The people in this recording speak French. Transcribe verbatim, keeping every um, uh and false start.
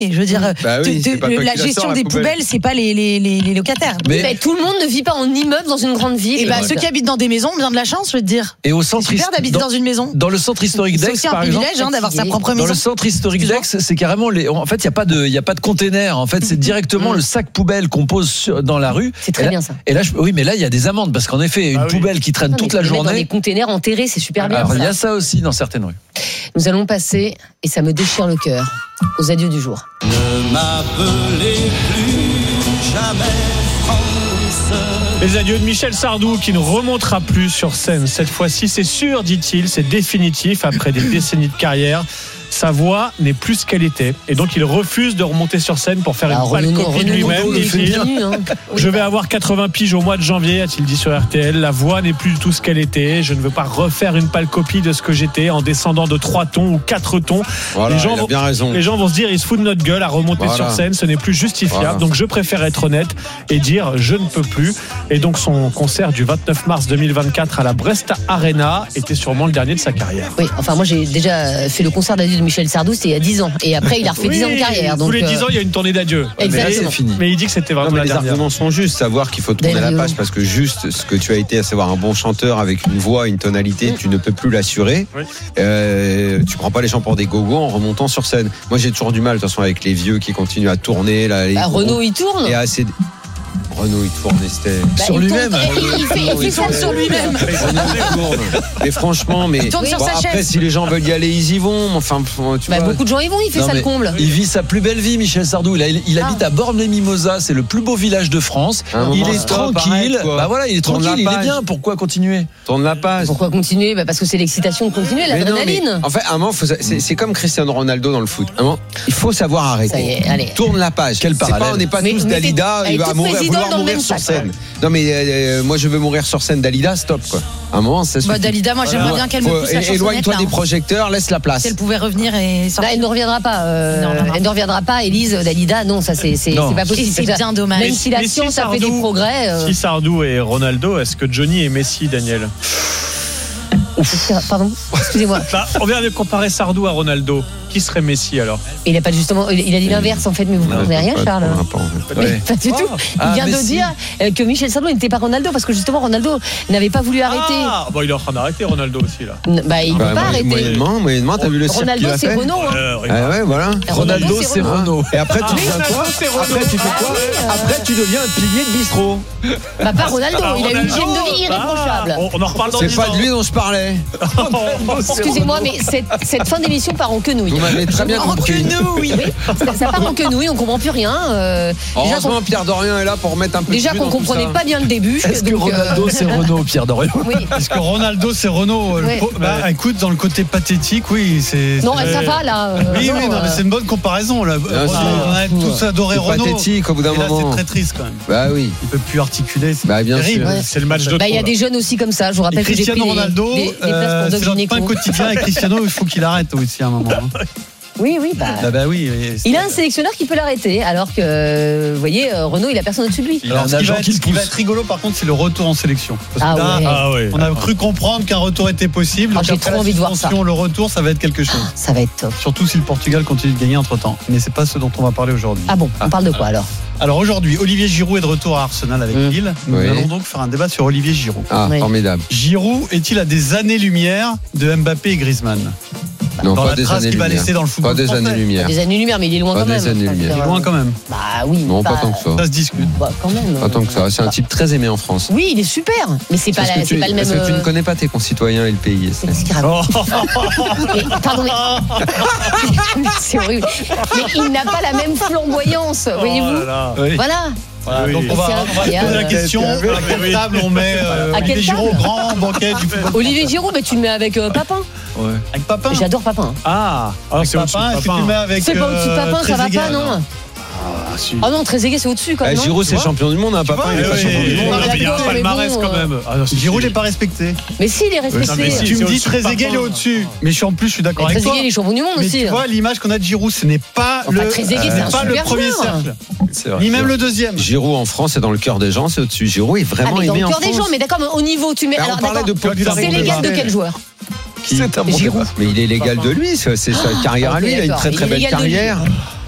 Et je veux dire, bah oui, de, de, pas la gestion sort, des la poubelle. poubelles, c'est pas les, les, les, les locataires. Mais, mais tout le monde ne vit pas en immeuble dans une grande ville. Et bah, ceux qui habitent dans des maisons ont bien de la chance, je veux te dire. Et au C'est centre super d'habiter dans, dans une maison. Dans le centre historique C'est d'Aix, aussi un par exemple. privilège hein, d'avoir sa propre maison. Dans le centre historique d'Aix, c'est carrément les. En fait, il y a pas de, il y a pas de container. En fait, c'est directement le sac poubelle qu'on pose sur, dans la rue. C'est très là, bien ça. Et là, je, oui, mais là, il y a des amendes parce qu'en effet, une Ah oui. poubelle qui traîne Non, toute mais la tu peux mettre journée. Dans des containers enterrés, c'est super bien. Alors, il y a ça. ça aussi dans certaines rues. Nous allons passer, et ça me déchire le cœur, aux adieux du jour. Ne m'appelez plus jamais France. Les adieux de Michel Sardou qui ne remontera plus sur scène. Cette fois-ci, c'est sûr, dit-il, c'est définitif après des décennies de carrière. Sa voix n'est plus ce qu'elle était. Et donc, il refuse de remonter sur scène pour faire Alors, une pâle Renaud- copie de Renaud- lui-même. Renaud- Il dit, Renaud- hein. je vais avoir quatre-vingts piges au mois de janvier, a-t-il dit sur R T L. La voix n'est plus du tout ce qu'elle était. Je ne veux pas refaire une pâle copie de ce que j'étais en descendant de trois tons ou quatre tons. Voilà, les, gens il a vont, bien raison. les gens vont se dire, ils se foutent de notre gueule à remonter Voilà. sur scène. Ce n'est plus justifiable. Voilà. Donc, je préfère être honnête et dire, je ne peux plus. Et donc, son concert du vingt-neuf mars deux mille vingt-quatre à la Brest Arena était sûrement le dernier de sa carrière. Oui, enfin moi j'ai déjà fait le concert d'adieu de Michel Sardou, c'était il y a dix ans. Et après il a refait dix ans de carrière. Tous Donc, les dix ans, il y a une tournée d'adieu. Exactement. c'est fini. Mais il dit que c'était vraiment Non, mais la les dernière. arguments sont justes, savoir qu'il faut tourner D'ailleurs, la page parce que juste ce que tu as été, à savoir un bon chanteur avec une voix, une tonalité, Mm. tu ne peux plus l'assurer. Oui. Euh, tu prends pas les gens pour des gogos en remontant sur scène. Moi, j'ai toujours du mal, de toute façon, avec les vieux qui continuent à tourner. Là, les bah, gros. Renaud il tourne. Et assez. Renaud, il tourne, c'était. Bah, sur il lui-même. tourne- Il, il fait, il fait ça sur lui-même. Renaud, il tourne. Mais franchement, mais tourne sur bon, sa après, chaise. si les gens veulent y aller, ils y vont. mais Enfin, tu Bah, vois. beaucoup de gens y vont, il fait Non, ça le mais comble. Il vit sa plus belle vie, Michel Sardou. Il, a- il Ah. habite à Bormes-les-Mimosas, c'est le plus beau village de France. À un moment, Il est stop, tranquille. arrête, quoi. Bah voilà, il est Tourne tranquille, la il est page. bien. Pourquoi continuer? Tourne la page. Pourquoi continuer bah, parce que c'est l'excitation de continuer, Mais non, mais l'adrénaline. en fait, à un moment, faut- c'est, c'est comme Cristiano Ronaldo dans le foot. À un moment, il faut savoir arrêter. Ça y est, allez. Tourne la page. Quel C'est pas, parallèle. on n'est pas Mais- tous mais Dalida, t'es- il va toutes mourir, mes idoles vouloir dans le mourir même sur sac. scène. Non, mais euh, moi, je veux mourir sur scène. Dalida, stop, quoi. À un moment, ça suffit. Bah, Dalida, moi j'aimerais Faut- bien qu'elle faut- me pousse la chansonnette. Éloigne-toi là, des hein. projecteurs, laisse la place. Si elle pouvait revenir et Là, sortir. elle ne reviendra pas. euh, Non, non, non. Elle ne reviendra pas. Élise, Dalida, non, ça c'est c'est Non. c'est pas possible. Et c'est Ça- bien dommage. Même si la Mais si science a fait Sardou- des progrès. euh, Si Sardou et Ronaldo, est-ce que Johnny et Messi, Daniel? Pardon, excusez-moi. Bah, on vient de comparer Sardou à Ronaldo. Qui serait Messi alors? Il a pas justement, il a dit l'inverse en fait, mais vous Non, comprenez rien, pas de Charles. rapport, en fait. Ouais. Pas du tout. Il Ah, vient de Messi. dire euh, que Michel Sardou n'était pas Ronaldo parce que justement Ronaldo n'avait pas voulu arrêter. Ah, bon, il est en train d'arrêter Ronaldo aussi là. N- Bah il ne Bah, veut pas moyen- arrêter. moyennement, moyennement, t'as vu le cirque qu'il Ronaldo a c'est fait Renaud. Hein. Euh, Ah ouais, voilà. Ronaldo, c'est Renaud. Renaud. Et après, tu Ah, deviens quoi? c'est Renaud. Après, tu fais quoi? Ah, Après, tu deviens un pilier de bistrot. Bah pas Ronaldo, Ah, il a une Ronaldo, hygiène de vie irréprochable. ah, on, on en reparle dans C'est dix pas ans. de lui dont je parlais. Excusez-moi, mais cette, cette fin d'émission part en quenouille. Vous m'avez très bien En compris. quenouille. Oui, ça, ça part en quenouille, on comprend plus rien. euh, déjà qu'on, Heureusement, Pierre Dorian est là pour remettre un peu de déjà jus qu'on dans tout comprenait ça. pas bien le début. Est-ce que donc, euh, Ronaldo, c'est Renaud, Pierre Dorian? oui. Parce que Ronaldo, c'est Renault. euh, le Ouais. po- Bah, écoute, dans le côté pathétique, oui, c'est. Non, c'est- ça va là. euh, Oui, non, oui, non, mais euh, c'est une bonne comparaison. Là. Bien sûr. On a tous adoré C'est Renault. pathétique au bout d'un Et là, moment. c'est très triste quand même. Bah oui. Il peut plus articuler. C'est Bah bien terrible. sûr. Ouais. C'est le match de Bah, il y a trop, des là. jeunes aussi comme ça. Je vous Et rappelle que j'ai pris Cristiano des, Ronaldo, des, des places euh, pour Doc c'est notre pain Gynéco. quotidien. Et Cristiano, il faut qu'il arrête aussi à un moment. hein. Oui, oui, bah. Ah bah oui. oui, c'est- Il a un sélectionneur qui peut l'arrêter, alors que, euh, vous voyez, euh, Renaud, il a personne au-dessus de lui. Il a Alors, un ce qui, agent va être, qui le ce qui va pousse. être rigolo, par contre, c'est le retour en sélection. Parce que Ah là, ouais. Ah oui. on a cru comprendre qu'un retour était possible. Ah, Donc j'ai après trop la envie de voir suspension, le retour, ça va être quelque chose. Ça va être top. Surtout si le Portugal continue de gagner entre temps. Mais c'est pas ce dont on va parler aujourd'hui. Ah bon, on parle de quoi alors? Alors aujourd'hui, Olivier Giroud est de retour à Arsenal avec Mmh. Lille. Nous Oui. allons donc faire un débat sur Olivier Giroud. Ah, Oui. formidable. Giroud est-il à des années-lumière de Mbappé et Griezmann Non, dans pas la des trace qu'il va années-lumière. laisser dans le Pas football des français. années-lumière. Des années-lumière, mais il est loin Pas quand des même. années-lumière. Il est loin quand même. Bah oui. Non, pas bah, tant que ça. Ça se discute. Bah, quand même. Pas tant que ça. C'est un type très aimé en France. Oui, il est super, mais c'est pas, Parce la, que c'est tu, pas le même. parce que tu ne euh, connais pas tes concitoyens et le pays. mais qu'est-ce qu'il raconte Mais, pardon, mais. C'est horrible. Mais il n'a pas la même flamboyance, voyez-vous. Oh là là. Oui. Voilà. Voilà, Oui. donc on va, C'est on va incroyable. poser la question. À quelle table on met euh, À Olivier quelle Giroud, table grand banquet du football. Olivier Giroud, mais tu le mets avec euh, Papin. Avec Papin. J'adore Papin. Ah, alors Avec c'est au-dessus Papin, de est-ce que tu le Papin. mets avec C'est pas au-dessus de euh, Papin, ça va Trezeguet, pas, non? Ah, si. Ah non, Trezeguet, c'est au-dessus quand Eh, même. non Giroud, c'est vois champion du monde, hein, papa. vois, Il est oui, pas oui, champion oui, du oui, monde. oui, Il y a un d'accord, mais palmarès bon, quand même. Ah, non, si, Giroud si. n'est pas respecté. Mais si, il est respecté. Non, mais si, Tu c'est me dis au-dessus de Trezeguet, il est Papin. au-dessus. Mais je suis en plus, je suis d'accord Mais avec toi. Trezeguet, il est champion du monde Mais aussi. tu vois, l'image qu'on a de Giroud, ce n'est pas Enfin, le, Trezeguet, ce c'est n'est un pas le super premier joueur. cercle, C'est vrai. ni même le deuxième. Giroud en France, c'est dans le cœur des gens, c'est au-dessus. Giroud est Ah, vraiment mais dans aimé le en cœur des France. gens, mais d'accord, mais au niveau, tu mets. Bah, on Alors, parlait d'accord. de popularité. C'est l'égal de quel joueur? Qui C'est un bon Giroud. débat. Mais il est l'égal de lui, c'est c'est sa carrière à Ok, lui, il a une d'accord. très très Il est belle l'égal de lui. carrière.